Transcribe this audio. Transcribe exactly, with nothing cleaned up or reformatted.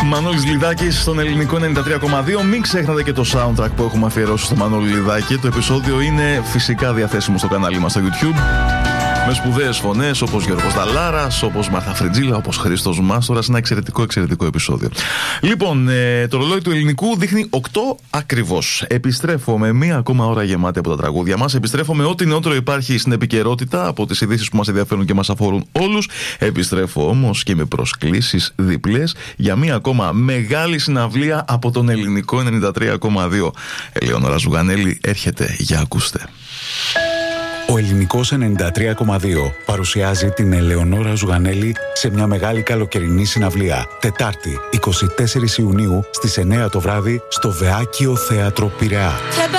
Μανώλης Λιδάκης στον ελληνικό ενενήντα τρία κόμμα δύο. Μην ξέχνατε και το soundtrack που έχουμε αφιερώσει στο Μανώλη Λιδάκη. Το επεισόδιο είναι φυσικά διαθέσιμο στο κανάλι μας στο YouTube. Με σπουδαίες φωνές όπως Γιώργος Δαλάρας, όπως Μάρθα Φριτζίλα, όπως Χρήστος Μάστορας. Ένα εξαιρετικό, εξαιρετικό επεισόδιο. Λοιπόν, ε, το ρολόι του ελληνικού δείχνει οκτώ ακριβώς. Επιστρέφω με μία ακόμα ώρα γεμάτη από τα τραγούδια μας. Επιστρέφω με ό,τι νεότερο υπάρχει στην επικαιρότητα από τις ειδήσεις που μας ενδιαφέρουν και μας αφορούν όλους. Επιστρέφω όμως και με προσκλήσεις διπλές για μία ακόμα μεγάλη συναυλία από τον ελληνικό ενενήντα τρία κόμμα δύο. Ελεονόρα Ζουγανέλη έρχεται, για ακούστε. Ο ελληνικός ενενήντα τρία κόμμα δύο παρουσιάζει την Ελεονόρα Ζουγανέλη σε μια μεγάλη καλοκαιρινή συναυλία. Τετάρτη, εικοστή τέταρτη Ιουνίου στις εννιά το βράδυ στο Βεάκιο Θέατρο Πειραιά.